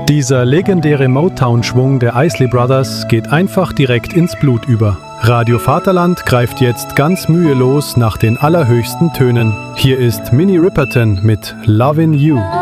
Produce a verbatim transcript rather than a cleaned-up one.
Dieser legendäre Motown-Schwung der Isley Brothers geht einfach direkt ins Blut über. Radio Vaterland greift jetzt ganz mühelos nach den allerhöchsten Tönen. Hier ist Minnie Riperton mit Lovin' You.